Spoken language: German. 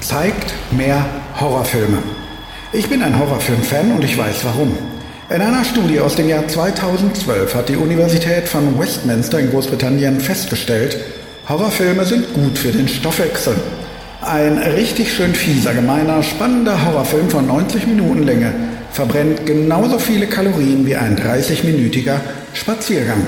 zeigt mehr Horrorfilme. Ich bin ein Horrorfilm-Fan und ich weiß warum. In einer Studie aus dem Jahr 2012 hat die Universität von Westminster in Großbritannien festgestellt, Horrorfilme sind gut für den Stoffwechsel. Ein richtig schön fieser, gemeiner, spannender Horrorfilm von 90 Minuten Länge verbrennt genauso viele Kalorien wie ein 30-minütiger Spaziergang.